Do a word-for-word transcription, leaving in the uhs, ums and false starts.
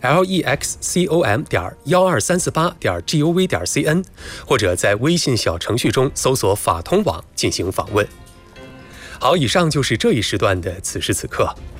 l e x c o m 点一二三四八点 g o v 点 c n， 或者在微信小程序中搜索法通网进行访问。好，以上就是这一时段的此时此刻。